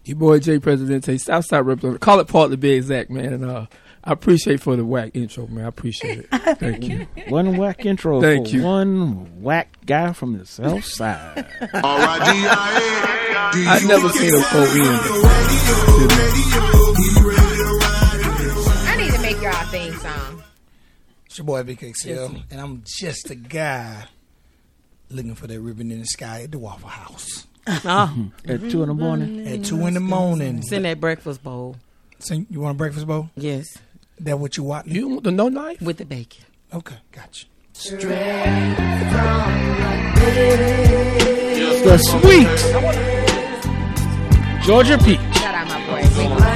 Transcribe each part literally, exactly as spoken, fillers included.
Your boy Jay Presidente, Southside representative. Call it part to be exact, man. And uh, I appreciate for the whack intro, man. I appreciate it. Thank you. One whack intro. Thank for you. One whack guy from the South Side. I never seen a full end. I need to make y'all a theme song. It's your boy V K C L, and I'm just a guy looking for that ribbon in the sky at the Waffle House. Oh. At two in the morning? At two in the morning. It's in that breakfast bowl. So you want a breakfast bowl? Yes. That what you want? You want the no knife? With the bacon. Okay, gotcha. The sweet Georgia Peach. Shout out my boy.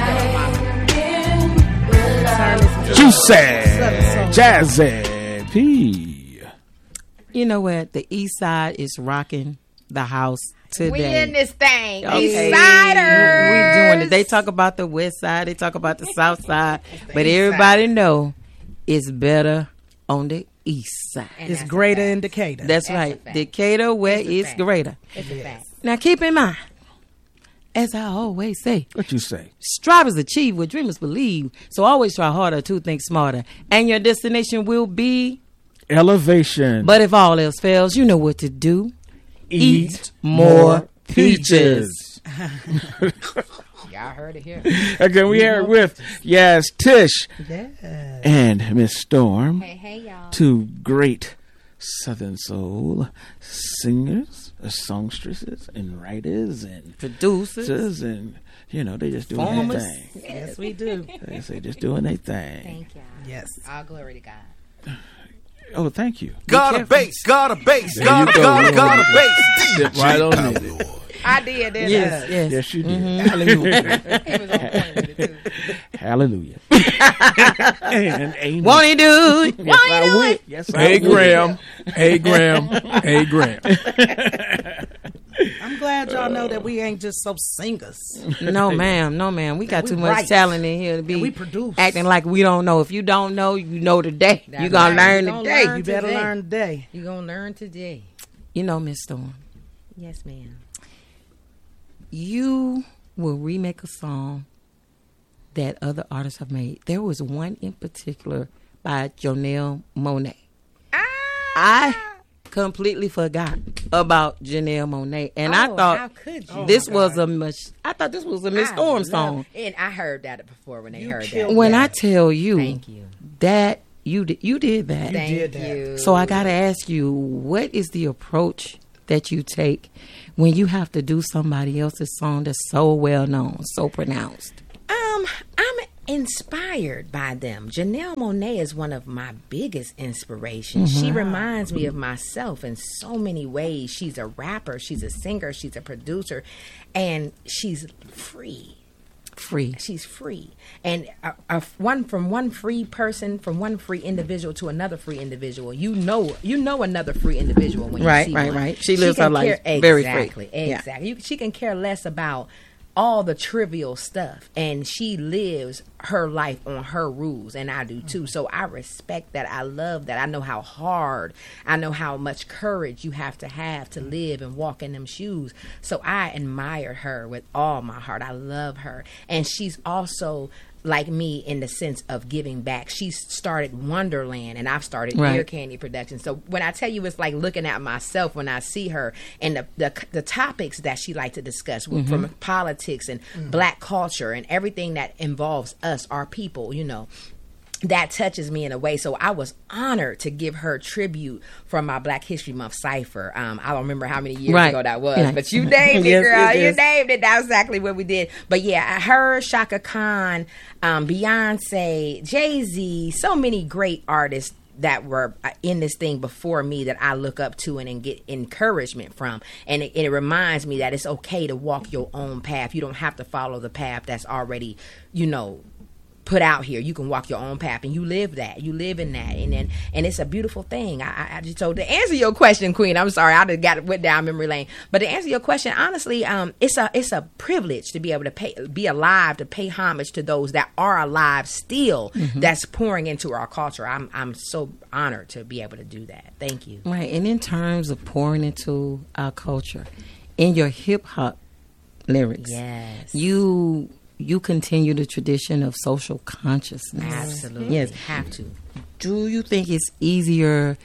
Juicy Jazzy P. You know what? The East Side is rocking the house today. We in this thing. Okay. East Siders. We doing it. They talk about the West Side. They talk about the South Side. But everybody know it's better on the East Side. And It's that's greater a in fact. Decatur. That's, That's a right. fact. Decatur, where It's a it's fact. greater. It's a fact. Now keep in mind, as I always say, What you say? strivers achieve what dreamers believe. So always try harder to think smarter. And your destination will be. Elevation. But if all else fails, you know what to do. Eat, Eat more peaches. Y'all heard it here. Okay, we here with Yaz Tish Yeah. and Miss Storm. Hey, hey, y'all. Two great Southern soul singers, uh, songstresses, and writers, and Producers. producers, and you know they just doing their Performers. thing. Yes, we do. They say just doing their thing. Thank y'all. Yes. All glory to God. Oh, thank you. Got a bass, got a bass, There got you a, go, got a, Lord. got a bass. Dip right on it. I did, didn't Yes, yes. Yes, you did. Hallelujah. I? He was on point with it, too. Hallelujah. and amen. Won't he do it? Yes, I will. Yes, I Hey, will. Graham. Hey, Graham. Hey, Graham. I'm glad y'all know that we ain't just so singers. No, ma'am. No, ma'am. We got We too much write. talent in here to be And we produce. acting like we don't know. If you don't know, you know today. That's you going to right. learn You gonna today. learn. You better today. learn today. You gonna learn today. You know, Miss Storm, Yes, ma'am. you will remake a song that other artists have made. There was one in particular by Janelle Monáe. I completely forgot about Janelle Monáe, and I Oh, thought how could you? this was a Miss. I thought this was a Miss I Storm love- song. And I heard that before when they You heard killed that. When Yeah. I tell you, Thank you. that you did, you did that. Thank did that. you. So I gotta ask you, what is the approach that you take when you have to do somebody else's song that's so well known, so pronounced? Um, I'm inspired by them. Janelle Monáe is one of my biggest inspirations. She reminds me of myself in so many ways. She's a rapper, she's a singer, she's a producer, and she's free. Free. She's free, and a, a, one from one free person, from one free individual to another free individual. You know, you know another free individual when Right, you see right, one. right. She lives can her life care- very free. exactly, Yeah. exactly. You, she can care less about all the trivial stuff, and she lives her life on her rules, and I do too. So I respect that. I love that. I know how hard, I know how much courage you have to have to live and walk in them shoes. So I admire her with all my heart. I love her, and she's also like me in the sense of giving back. She started Wonderland, and I've started Right. Ear Candy Productions. So when I tell you, it's like looking at myself when I see her, and the the, the topics that she liked to discuss, Mm-hmm. from politics and black culture and everything that involves us, our people, you know. That touches me in a way. So I was honored to give her tribute from my Black History Month cipher. Um, I don't remember how many years Right. ago that was, Yeah. but you named it, Yes, girl. yes, You yes. named it. That's exactly what we did. But yeah, her, Shaka Khan, um, Beyonce, Jay-Z, so many great artists that were in this thing before me that I look up to and, and get encouragement from. And it, it reminds me that it's okay to walk your own path. You don't have to follow the path that's already, you know, put out here. You can walk your own path, and you live that. You live in that, and then and it's a beautiful thing. I, I, I just so to answer your question, Queen. I'm sorry, I just got went down memory lane. But to answer your question, honestly, um, it's a it's a privilege to be able to pay, be alive, to pay homage to those that are alive still. That's pouring into our culture. I'm I'm so honored to be able to do that. Thank you. Right. And in terms of pouring into our culture, in your hip hop lyrics. Yes. You you continue the tradition of social consciousness. Absolutely. Yes. Have to. Do you think it's easier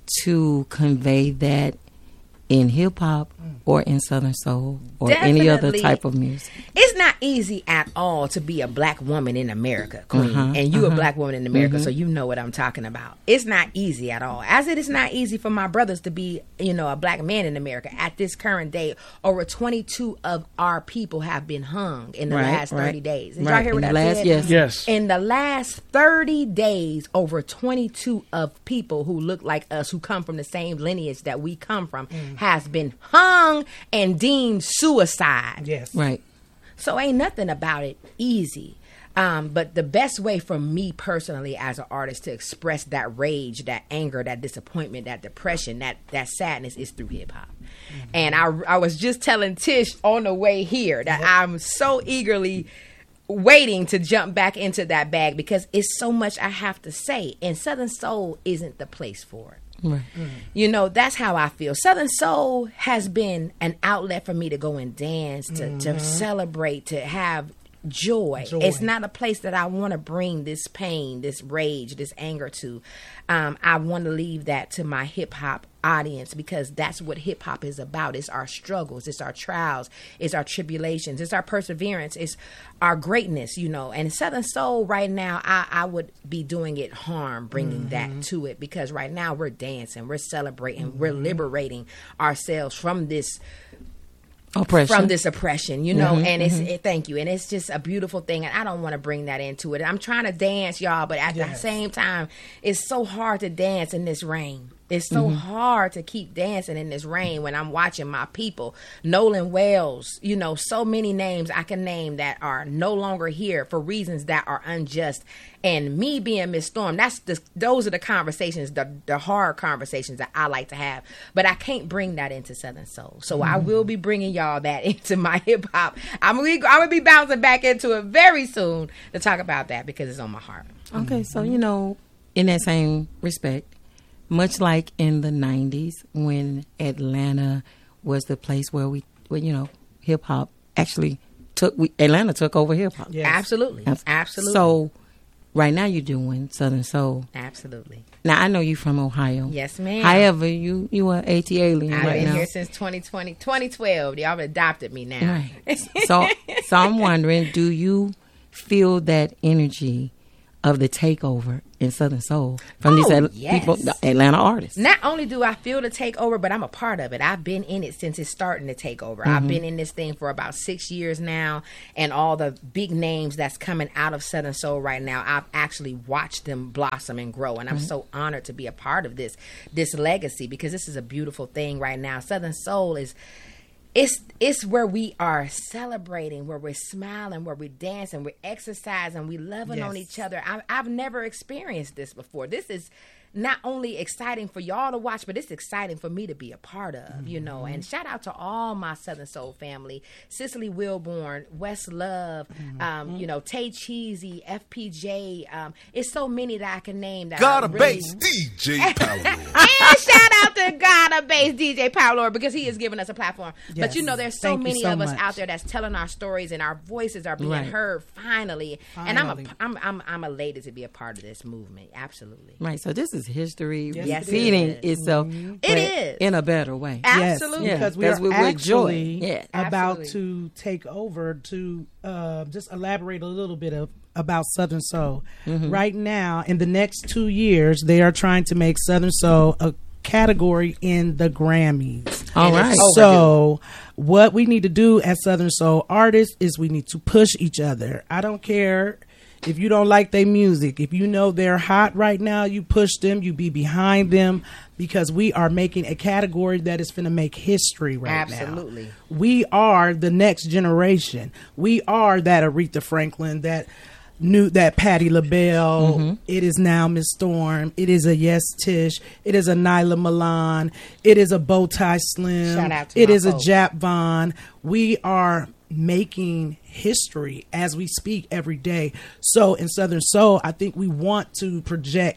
to convey that in hip hop or in Southern Soul or any other Definitely. type of music? It's not easy at all to be a black woman in America, Queen. Uh-huh, and you uh-huh. a black woman in America, so you know what I'm talking about. It's not easy at all. As it is not easy for my brothers to be, you know, a black man in America. At this current day, over twenty-two of our people have been hung in the Right, last thirty right. days. Did Right, y'all hear in what the I last- said? yes. Yes. In the last thirty days, over twenty-two of people who look like us, who come from the same lineage that we come from, has been hung and deemed suicide. Yes. Right. So ain't nothing about it easy. Um, but the best way for me personally as an artist to express that rage, that anger, that disappointment, that depression, that, that sadness is through hip hop. Mm-hmm. And I, I was just telling Tish on the way here that I'm so eagerly waiting to jump back into that bag because it's so much I have to say. And Southern Soul isn't the place for it. Right. You know, that's how I feel. Southern Soul has been an outlet for me to go and dance, to, to celebrate, to have joy. Joy. It's not a place that I want to bring this pain, this rage, this anger to. Um, I want to leave that to my hip hop audience because that's what hip hop is about. It's our struggles, it's our trials, it's our tribulations, it's our perseverance, it's our greatness, you know. And Southern Soul right now, I, I would be doing it harm bringing that to it because right now we're dancing, we're celebrating, we're liberating ourselves from this Oppression. from this oppression, you know, Mhm, and it's it, thank you, and it's just a beautiful thing, and I don't want to bring that into it. I'm trying to dance, y'all, but at the Yes. same time, it's so hard to dance in this rain. It's so hard to keep dancing in this rain when I'm watching my people. Nolan Wells, you know, so many names I can name that are no longer here for reasons that are unjust. And me being Miss Storm, that's the, those are the conversations, the, the hard conversations that I like to have. But I can't bring that into Southern Soul. So I will be bringing y'all that into my hip hop. I'm, I'm going to be bouncing back into it very soon to talk about that because it's on my heart. Okay, so, you know, in that same respect, much like in the nineties when Atlanta was the place where we, where, you know, hip hop actually took, we, Atlanta took over hip hop. Yes. Absolutely. Abs- Absolutely. So right now you're doing Southern Soul. Absolutely. Now I know you from Ohio. Yes, ma'am. However, you you are AT alien I've right been now. here since twenty twenty, twenty twelve. Y'all have adopted me now. Right. So so I'm wondering, do you feel that energy of the takeover in Southern Soul from these Oh, Atl- yes. people, the Atlanta artists? Not only do I feel the takeover, but I'm a part of it. I've been in it since it's starting to take over. I've been in this thing for about six years now, and all the big names that's coming out of Southern Soul right now, I've actually watched them blossom and grow, and I'm so honored to be a part of this this legacy because this is a beautiful thing right now. Southern Soul is. It's it's where we are celebrating, where we're smiling, where we're dancing, we're exercising, we're loving on Yes. each other. I, I've never experienced this before. This is not only exciting for y'all to watch, but it's exciting for me to be a part of, you know. And shout out to all my Southern Soul family, Cicely Wilborn, Wes Love, um, you know, Tay Cheesy, F P J. Um, it's so many that I can name that Got I a really- bass, D J Palador. and shout out to God a Bass D J Paolo because he has given us a platform. But Yes. you know, there's so Thank you many so of us much. out there that's telling our stories and our voices are being Right. heard finally. And I'm a Finally. I'm I'm I'm elated to be a part of this movement. Absolutely. Right. So this is history Yes, it repeating is. itself. It but is. in a better way. Absolutely. Yeah. Because we That's are what we're joy. actually Yeah. about Absolutely. to take over to uh, just elaborate a little bit of about Southern Soul. Right now, in the next two years, they are trying to make Southern Soul a category in the Grammys. All And right. it's So, what we need to do as Southern Soul artists is we need to push each other. I don't care if you don't like their music. If you know they're hot right now, you push them, you be behind them because we are making a category that is going to make history right now. Absolutely. We are the next generation. We are that Aretha Franklin, that new that Patti LaBelle. Mm-hmm. It is now Miss Storm. It is a Yes Tish. It is a Nyla Milan. It is a Bowtie Slim. Shout out to it my is a folks. Jap Vaughn. We are making history as we speak every day. So in Southern Soul, I think we want to project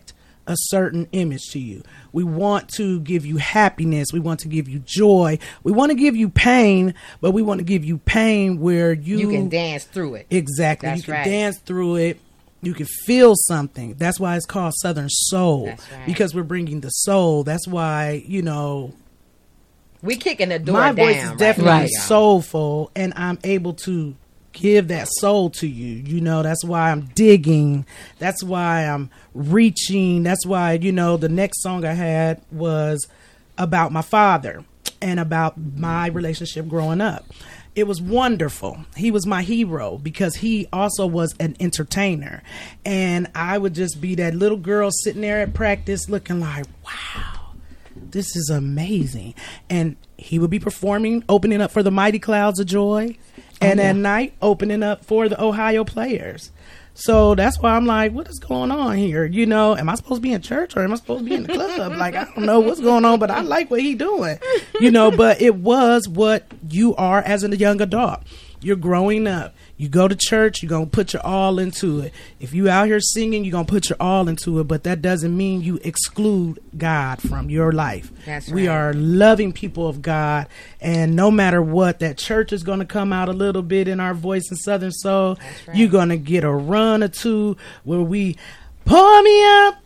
a certain image to you. We want to give you happiness. We want to give you joy. We want to give you pain, but we want to give you pain where you, You can dance through it. Exactly. That's you can right. dance through it. You can feel something. That's why it's called Southern Soul. That's right. Because we're bringing the soul. That's why, you know, We kicking the door my down. voice is right definitely now, Right. y'all. soulful, and I'm able to give that soul to you. You know, that's why I'm digging. That's why I'm reaching. That's why, you know, the next song I had was about my father and about my relationship growing up. It was wonderful. He was my hero because he also was an entertainer. And I would just be that little girl sitting there at practice looking like, wow, this is amazing. And he would be performing, opening up for the Mighty Clouds of Joy. And at night, opening up for the Ohio Players. So that's why I'm like, what is going on here? You know, am I supposed to be in church or am I supposed to be in the club? Like, I don't know what's going on, but I like what he doing. You know, but it was what you are as a young adult. You're growing up. You go to church, you're going to put your all into it. If you out here singing, you're going to put your all into it, but that doesn't mean you exclude God from your life. That's We right. are loving people of God, and no matter what, that church is going to come out a little bit in our voice in Southern Soul. That's right. You're going to get a run or two where we pour me up.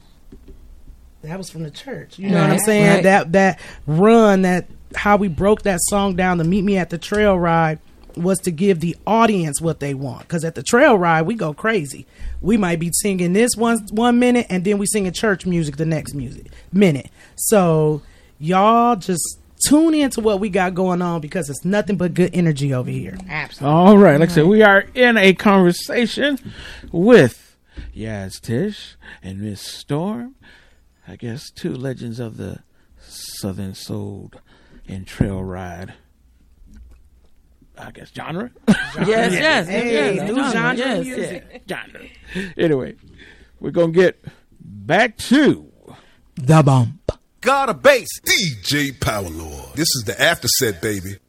That was from the church. You know what I'm Right, saying? right. That that run, that how we broke that song down to Meet Me at the Trail Ride was to give the audience what they want. Because at the trail ride, we go crazy. We might be singing this one one minute, and then we singing church music the next music minute. So y'all just tune into what we got going on because it's nothing but good energy over here. Absolutely. All right. Like I said, we are in a conversation with Yaz Tish and Miss Storm. I guess two legends of the Southern Soul and Trail Ride, I guess, genre. Yes, yes, Hey, yes, new yes, genre yes, music. yes. genre. Anyway, we're going to get back to The bump. God a bass. D J Power Lord. This is the after set, baby.